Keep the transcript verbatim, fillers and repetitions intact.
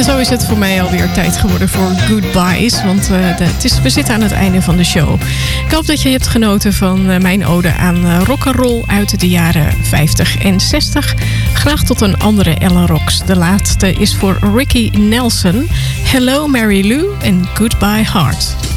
En zo is het voor mij alweer tijd geworden voor goodbyes. Want uh, de, het is, we zitten aan het einde van de show. Ik hoop dat je hebt genoten van uh, mijn ode aan uh, rock'n'roll uit de jaren vijftig en zestig. Graag tot een andere Ella Rocks. De laatste is voor Ricky Nelson. Hello Mary Lou en Goodbye Heart.